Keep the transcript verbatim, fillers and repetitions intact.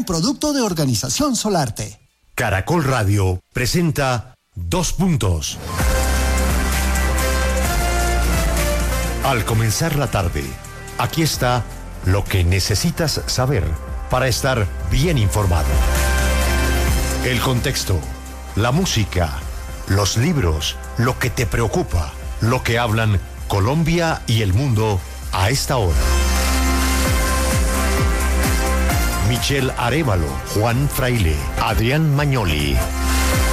producto de Organización Solarte. Caracol Radio presenta Dos Puntos. Al comenzar la tarde, aquí está lo que necesitas saber para estar bien informado. El contexto, la música, los libros, lo que te preocupa, lo que hablan Colombia y el mundo a esta hora. Michelle Arévalo, Juan Fraile, Adrián Magnoli,